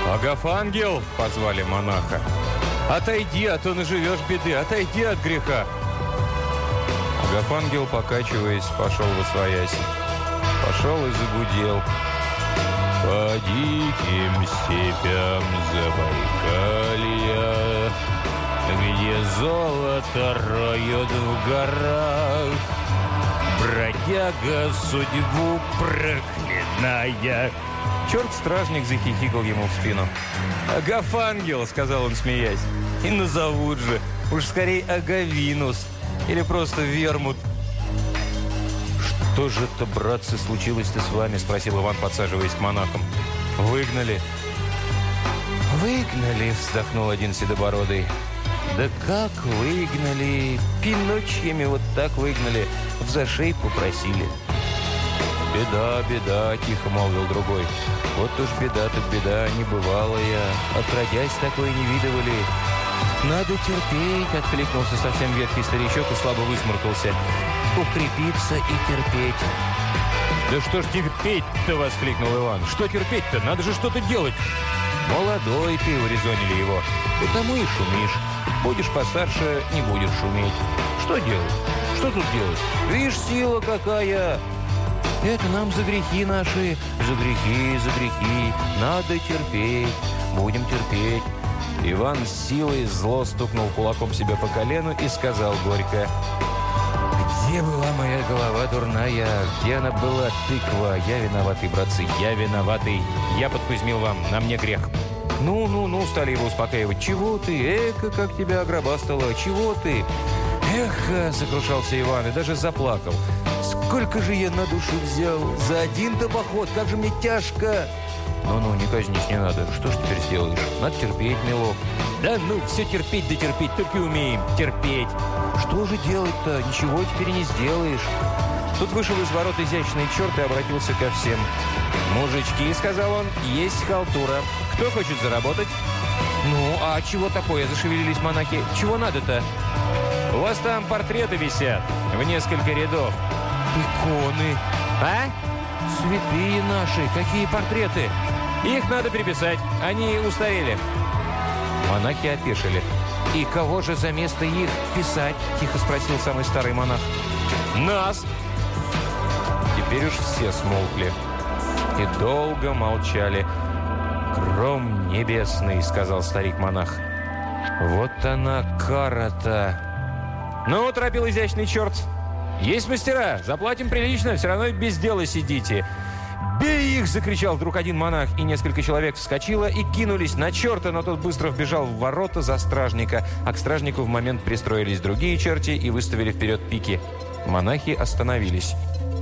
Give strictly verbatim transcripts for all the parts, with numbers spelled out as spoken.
«Агафангел!» – позвали монаха. «Отойди, а то наживешь беды! Отойди от греха!» Агафангел, покачиваясь, пошел восвоясь. Пошел и загудел. «По диким степям Забайкалья, где золото роют в горах, бродяга судьбу проклиная». Черт-стражник захихикал ему в спину. «Агафангел!» – сказал он, смеясь. «И назовут же. Уж скорее Агавинус. Или просто Вермут». «Что же это, братцы, случилось-то с вами?» – спросил Иван, подсаживаясь к монахам. «Выгнали». «Выгнали», – вздохнул один седобородый. «Да как выгнали? Пиночьями вот так выгнали. В зашей попросили». «Беда, беда», – тихо молвил другой. «Вот уж беда так беда, небывалая. Отродясь, такое не видывали». «Надо терпеть», – откликнулся совсем ветхий старичок и слабо высморкался. «Укрепиться и терпеть». «Да что ж терпеть-то?» – воскликнул Иван. «Что терпеть-то? Надо же что-то делать». «Молодой ты», – урезонили его. «Потому и шумишь. Будешь постарше, не будешь шуметь. Что делать? Что тут делать? Видишь, сила какая!» «Это нам за грехи наши, за грехи, за грехи. Надо терпеть, будем терпеть». Иван с силой зло стукнул кулаком себе по колену и сказал горько: «Где была моя голова дурная? Где она была, тыква? Я виноватый, братцы, я виноватый. Я подкузмил вам, на мне грех». «Ну, ну, ну», стали его успокаивать. «Чего ты? Эка, как тебя ограбастало! Чего ты?» «Эх», сокрушался Иван и даже заплакал. «Сколько же я на душу взял? За один-то поход, как же мне тяжко!» «Ну-ну, не казнись, не надо. Что ж теперь сделаешь? Надо терпеть, милок». «Да ну, все терпеть да терпеть, только и умеем. Терпеть». «Что же делать-то? Ничего теперь не сделаешь». Тут вышел из ворот изящный черт и обратился ко всем. «Мужички», — сказал он, — «есть халтура. Кто хочет заработать?» «Ну, а чего такое?» — зашевелились монахи. «Чего надо-то?» «У вас там портреты висят в несколько рядов». «Иконы». «А? Святые наши, какие портреты?» «Их надо переписать, они устарели». Монахи опешили. «И кого же за место их писать?» – тихо спросил самый старый монах. «Нас!» Теперь уж все смолкли и долго молчали. «Гром небесный», – сказал старик-монах. «Вот она кара-то!» «Ну, торопил изящный черт. Есть мастера, заплатим прилично, все равно без дела сидите». «Бей их!» – закричал вдруг один монах, и несколько человек вскочило и кинулись на черта, но тот быстро вбежал в ворота за стражника, а к стражнику в момент пристроились другие черти и выставили вперед пики. Монахи остановились.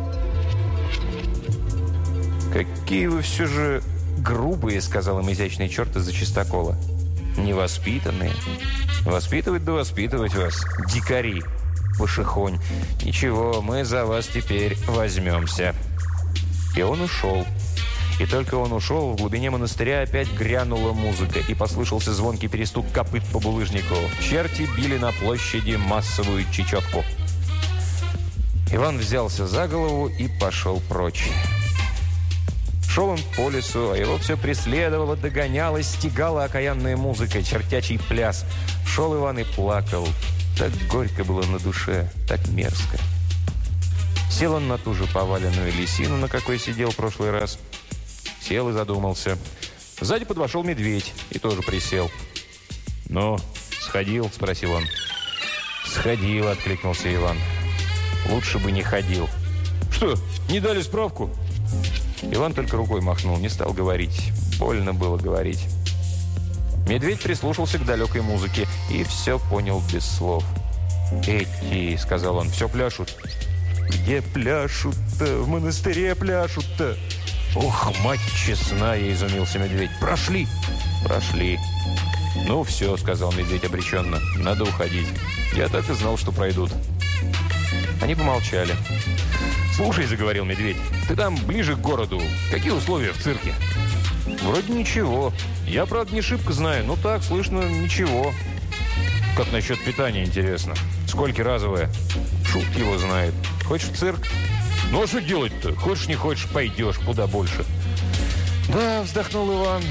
«Какие вы все же грубые!» – сказал им изящный черт из-за чистокола. «Невоспитанные. Воспитывать да воспитывать вас, дикари, пошехонь. Ничего, мы за вас теперь возьмемся». И он ушел. И только он ушел, в глубине монастыря опять грянула музыка, и послышался звонкий перестук копыт по булыжнику. Черти били на площади массовую чечетку. Иван взялся за голову и пошел прочь. Шел он по лесу, а его все преследовало, догоняло, стегала окаянная музыка, чертячий пляс. Шел Иван и плакал. Так горько было на душе, так мерзко. Сел он на ту же поваленную лисину, на какой сидел в прошлый раз. Сел и задумался. Сзади подошел медведь и тоже присел. «Ну, сходил?» – спросил он. «Сходил», – откликнулся Иван. «Лучше бы не ходил». «Что, не дали справку?» Иван только рукой махнул, не стал говорить. Больно было говорить. Медведь прислушался к далекой музыке и все понял без слов. «Эти», – сказал он, – «все пляшут». «Где пляшут-то? В монастыре пляшут-то!» «Ох, мать честная!» – изумился медведь. «Прошли!» «Прошли!» «Ну все», – сказал медведь обреченно. «Надо уходить. Я так и знал, что пройдут». Они помолчали. «Слушай», – заговорил медведь, – «ты там ближе к городу. Какие условия в цирке?» «Вроде ничего. Я, правда, не шибко знаю, но так, слышно, ничего». «Как насчет питания, интересно? Сколько разовое?» «Шут его знает. Хочешь в цирк?» «Ну а что делать-то? Хочешь, не хочешь, пойдешь. Куда больше». «Да», – вздохнул Иван, –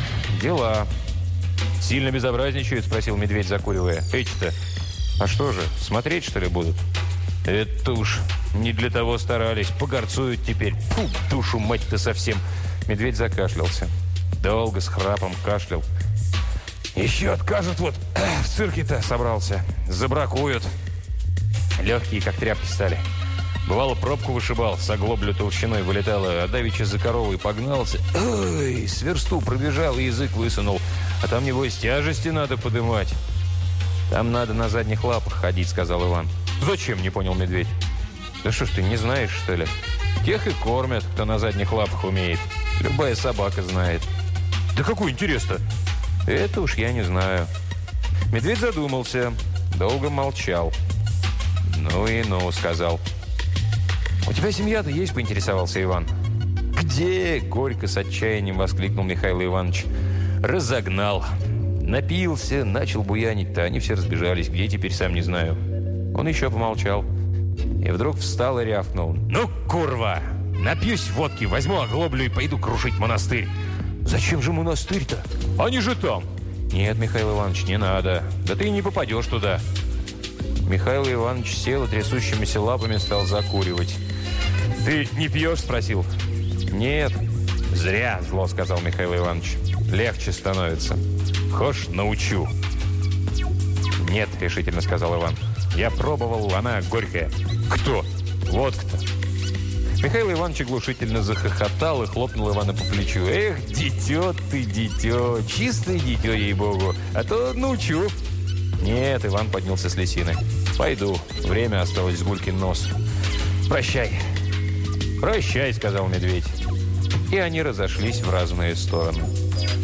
дела. Сильно безобразничают?» – спросил медведь, закуривая. «Эти-то? А что же, смотреть, что ли, будут?» «Это уж не для того старались. Погорцуют теперь. Фу, душу мать-то совсем!» Медведь закашлялся. Долго с храпом кашлял. «Еще откажут вот в цирке-то собрался. Забракуют. Легкие, как тряпки, стали. Бывало, пробку вышибал, с оглоблю толщиной вылетала, а давеча за коровой погнался. Ой, с версту пробежал и язык высунул. А там, небось, тяжести надо подымать». «Там надо на задних лапах ходить», — сказал Иван. «Зачем?» — не понял медведь. «Да что ж ты, не знаешь, что ли? Тех и кормят, кто на задних лапах умеет. Любая собака знает». «Да какой интерес-то?» «Это уж я не знаю». Медведь задумался, долго молчал. «Ну и ну», — сказал. «У тебя семья-то есть?» — поинтересовался Иван. «Где?» — горько с отчаянием воскликнул Михаил Иванович. «Разогнал. Напился, начал буянить-то, они все разбежались. Где теперь, сам не знаю». Он еще помолчал. И вдруг встал и рявкнул. «Ну, курва! Напьюсь водки, возьму оглоблю и пойду крушить монастырь». «Зачем же монастырь-то? Они же там». «Нет, Михаил Иванович, не надо. Да ты и не попадешь туда». Михаил Иванович сел и трясущимися лапами стал закуривать. «Ты не пьешь?» – спросил. «Нет». «Зря», – зло сказал Михаил Иванович. «Легче становится. Хошь, научу». «Нет», – решительно сказал Иван. «Я пробовал, она горькая». «Кто?» «Водка-то». Михаил Иванович оглушительно захохотал и хлопнул Ивана по плечу. «Эх, дитё ты, дитё, чистое дитё, ей-богу, а то научу». «Нет», – Иван поднялся с лесины. «Пойду, время осталось с Гулькин нос». «Прощай». «Прощай», – сказал медведь. И они разошлись в разные стороны.